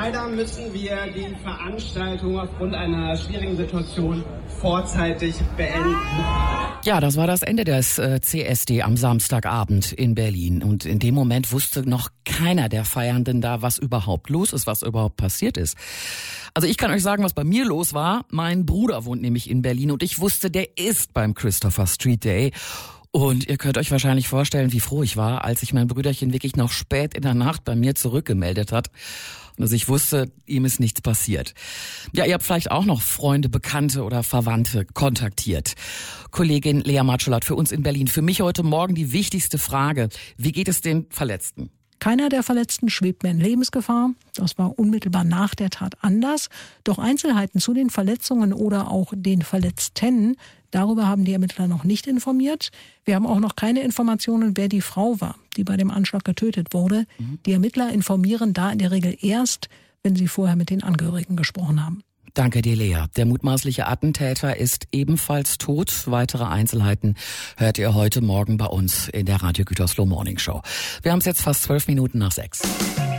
leider müssen wir die Veranstaltung aufgrund einer schwierigen Situation vorzeitig beenden. Ja, das war das Ende des CSD am Samstagabend in Berlin. Und in dem Moment wusste noch keiner der Feiernden da, was überhaupt los ist, was überhaupt passiert ist. Also ich kann euch sagen, was bei mir los war. Mein Bruder wohnt nämlich in Berlin und ich wusste, der ist beim Christopher Street Day. Und ihr könnt euch wahrscheinlich vorstellen, wie froh ich war, als sich mein Brüderchen wirklich noch spät in der Nacht bei mir zurückgemeldet hat. Und dass ich wusste, ihm ist nichts passiert. Ja, ihr habt vielleicht auch noch Freunde, Bekannte oder Verwandte kontaktiert. Kollegin Lea Matschel hat für uns in Berlin für mich heute Morgen die wichtigste Frage. Wie geht es den Verletzten? Keiner der Verletzten schwebt mehr in Lebensgefahr. Das war unmittelbar nach der Tat anders. Doch Einzelheiten zu den Verletzungen oder auch den Verletzten, darüber haben die Ermittler noch nicht informiert. Wir haben auch noch keine Informationen, wer die Frau war, die bei dem Anschlag getötet wurde. Die Ermittler informieren da in der Regel erst, wenn sie vorher mit den Angehörigen gesprochen haben. Danke dir, Lea. Der mutmaßliche Attentäter ist ebenfalls tot. Weitere Einzelheiten hört ihr heute Morgen bei uns in der Radio Gütersloh Morning Show. Wir haben es jetzt fast 12 Minuten nach 6.